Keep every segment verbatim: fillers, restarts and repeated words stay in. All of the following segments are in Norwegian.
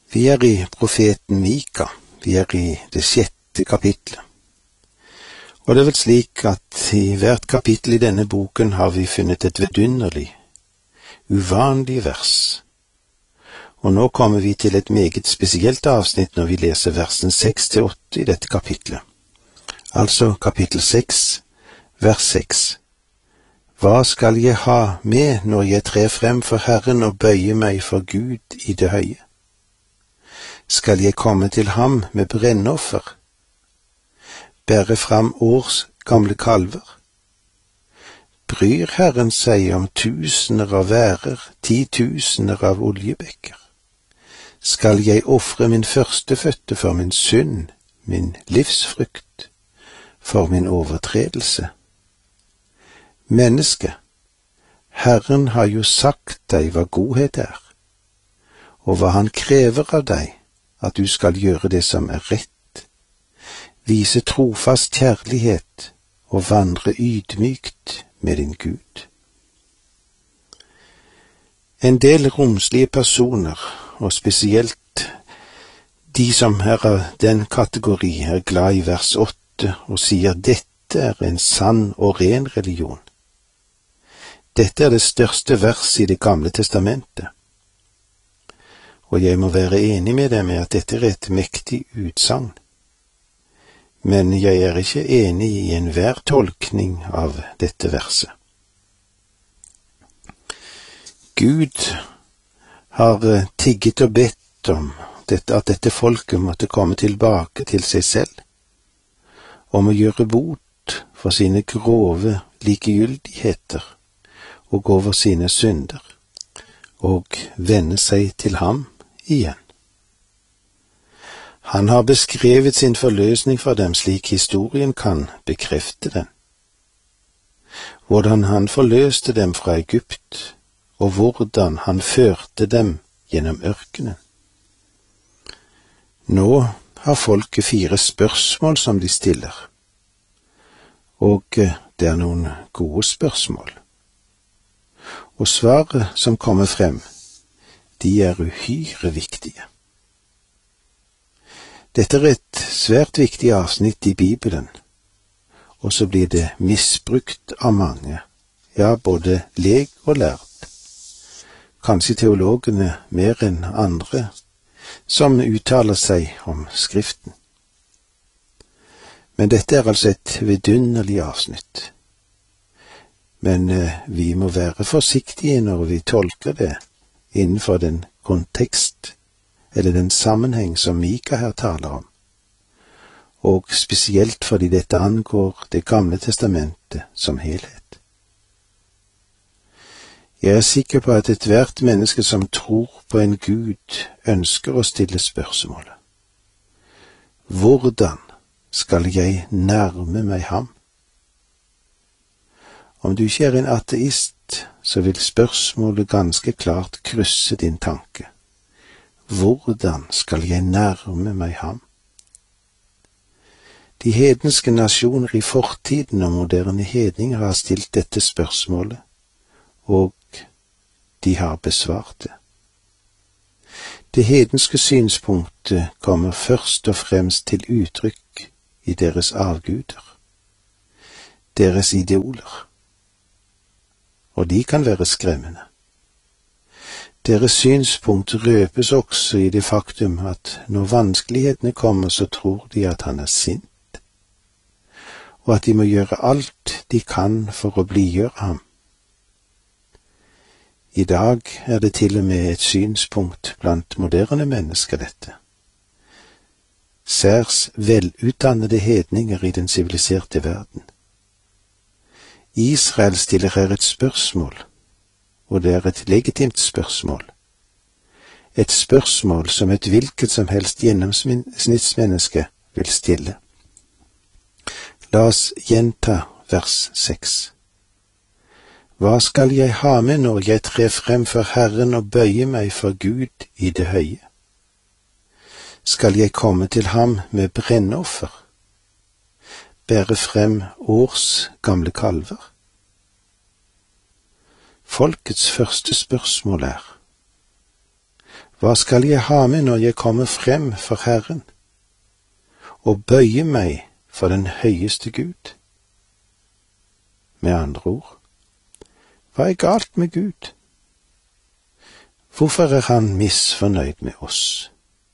Vi er i profeten Mika, vi er i det sjette kapitlet. Og det er vel slik at i hvert kapittel i denne boken har vi funnet et vidunderlig, uvanlig vers. Og nå kommer vi til et meget spesielt avsnitt når vi leser versen seks til åtte i dette kapitlet. Altså kapittel seks, vers seks. Hva skal jeg ha med når jeg trer frem for Herren og bøyer meg for Gud i det høye? Skal jeg komme til ham med brennoffer, bære fram års gamle kalver? Bryr Herren seg om tusener av værer, ti tusener av oljebekker? Skal jeg ofre min førstefødte for min synd, min livsfrukt, for min overtredelse? Menneske, Herren har jo sagt deg hva godhet er, og hva han krever av deg, at du skal gjøre det som er rett, vise trofast kjærlighet og vandre ydmykt med din Gud. En del romslige personer, og spesielt de som er av den kategori, er glad i vers åtte og sier dette er en sann og ren religion. Dette er det største vers i Det gamle testamentet. Og jeg må være enig med dem med at dette er et mektig utsagn. Men jeg er ikke enig i enhver tolkning av dette verset. Gud har tigget og bedt om dette, at dette folket måtte komme tilbake til seg selv, om å gjøre bot for sine grove likegyldigheter og over sine synder, og vende seg til ham igjen. Han har beskrevet sin forløsning for dem slik historien kan bekrefte den. Hvordan han forløste dem fra Egypt, og hvordan han førte dem gjennom ørkenen. Nå har folket fire spørsmål som de stiller, og det er noen gode spørsmål. Og svaret som kommer frem, de er uhyre viktige. Dette er et svært viktig avsnitt i Bibelen, og så blir det misbrukt av mange, ja, både leg og lærd. Kanskje teologene mer enn andre, som uttaler seg om Skriften. Men dette er altså et vidunderlig avsnitt. Men eh, vi må være forsiktige når vi tolker det innenfor den kontekst, eller den sammenheng som Mika her taler om, og spesielt fordi dette angår Det gamle testamentet som helhet. Jeg er sikker på at ethvert menneske som tror på en Gud ønsker å stille spørsmålet: hvordan skal jeg nærme meg ham? Om du ikke er en ateist, så vil spørsmålet ganske klart krysse din tanke. Hvordan skal jeg nærme meg ham? De hedenske nasjoner i fortiden og moderne hedninger har stilt dette spørsmålet, og de har besvart det. Det hedenske synspunktet kommer først og fremst til uttrykk i deres avguder, deres idoler, og de kan være skremmende. Deres synspunkt røpes også i det faktum at når vanskelighetene kommer, så tror de at han er sint, og at de må gjøre alt de kan for å blidgjøre ham. I dag er det til og med et synspunkt blant moderne mennesker dette. Særs velutdannede hedninger i den siviliserte verden. Israel stiller her et spørsmål, og det er et legitimt spørsmål. Et spørsmål som et hvilket som helst gjennomsnittsmenneske vil stille. La oss gjenta vers seks. Hva skal jeg ha med når jeg trer frem for Herren og bøyer meg for Gud i det høye? Skal jeg komme til ham med brennoffer, bære frem års gamle kalver? Folkets første spørsmål er: Hva skal jeg ha med når jeg kommer frem for Herren, og bøye meg for den høyeste Gud? Med andre ord, hva er galt med Gud? Hvorfor er han misfornøyd med oss?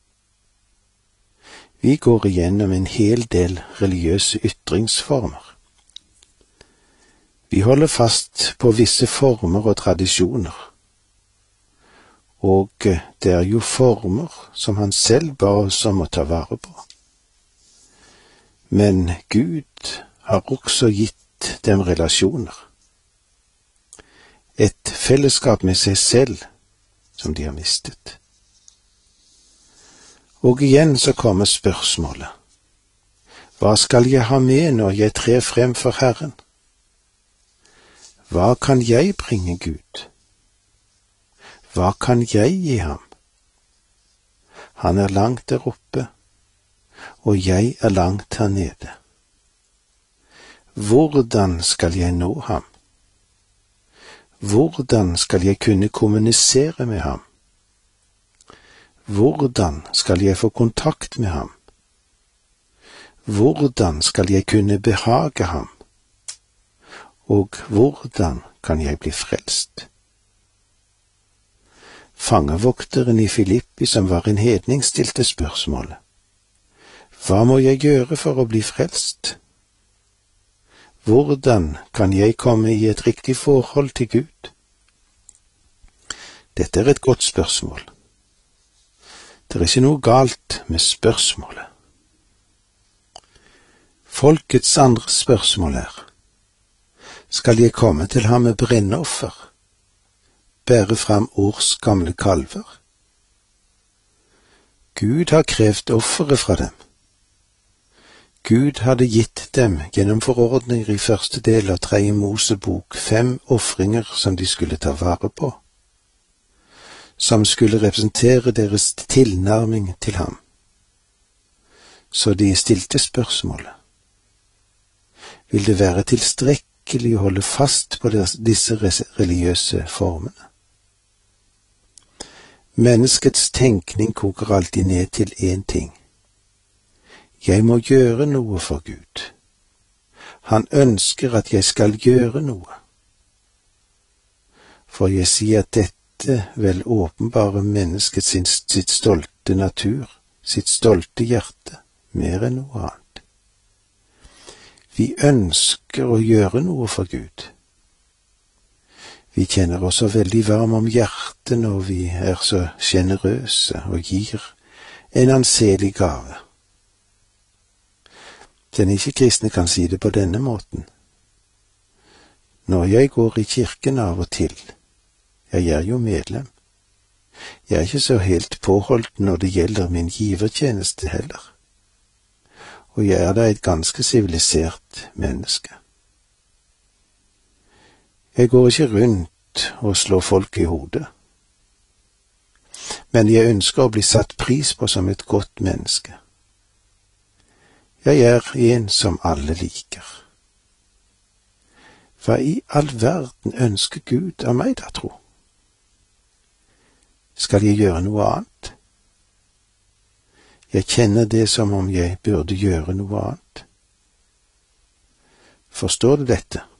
Vi går igjennom en hel del religiøse ytringsformer. Vi holder fast på visse former og tradisjoner, og det er jo former som han selv ba oss om å ta vare på. Men Gud har også gitt dem relasjoner, et fellesskap med seg selv som de har mistet. Og igjen så kommer spørsmålet, hva skal jeg ha med når jeg trer frem for Herren? Hva kan jeg bringe Gud? Hva kan jeg gi ham? Han er langt der oppe, og jeg er langt her nede. Hvordan skal jeg nå ham? Hvordan skal jeg kunne kommunisere med ham? Hvordan skal jeg få kontakt med ham? Hvordan skal jeg kunne behage ham? Og hvordan kan jeg bli frelst? Fangevokteren i Filippi, som var en hedning, stilte spørsmålet, hva må jeg gjøre for å bli frelst? Hvordan kan jeg komme i et riktig forhold til Gud? Dette er et godt spørsmål. Det er ikke noe galt med spørsmålet. Folkets andre spørsmål er, skal jeg komme til ham med brennoffer, bære fram års gamle kalver? Gud har krevd offere fra dem. Gud hadde gitt dem gjennom forordninger i første del av tredje Mosebok fem ofringer som de skulle ta vare på, som skulle representere deres tilnærming til ham. Så de stilte spørsmålet, vil det være tilstrekkelig å holde fast på disse religiøse formene? Menneskets tenkning koker alltid ned til én ting. Jeg må gjøre noe for Gud. Han ønsker at jeg skal gjøre noe. For jeg sier at dette vel åpenbare mennesket sin, sitt stolte natur, sitt stolte hjerte, mer enn noe annet. Vi ønsker å gjøre noe for Gud. Vi kjenner oss så veldig varm om hjertet når vi er så generøse og gir en anselig gave. Den ikke-kristne kan si det på denne måten. Når jeg går i kirken av og til, jeg er jo medlem, jeg er ikke så helt påholdt når det gjelder min givertjeneste heller, og jeg er da et ganske sivilisert menneske. Jeg går ikke rundt og slår folk i hodet, men jeg ønsker å bli satt pris på som et godt menneske. Jeg er en som alle liker. Hva i all verden ønsker Gud av meg da, tro? Skal jeg gjøre noe annet? Jeg kjenner det som om jeg burde gjøre noe annet. Forstår du dette?